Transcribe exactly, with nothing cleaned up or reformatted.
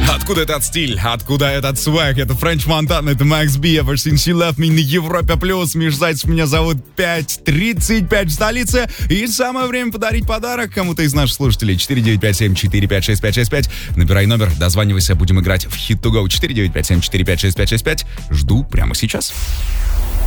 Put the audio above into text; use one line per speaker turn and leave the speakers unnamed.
Откуда этот стиль? Откуда этот свэг? Это Френч Монтана, это Макс Би, Ever Since She Left Me на Европе Плюс. Миш Зайцев меня зовут, пять тридцать пять в столице. И самое время подарить подарок кому-то из наших слушателей. четыре девять пять семь четыре пять шесть пять шесть пять. Набирай номер, дозванивайся, будем играть в Hit to Go. четыре девять пять семь четыре пять шесть пять шесть пять. Жду прямо сейчас.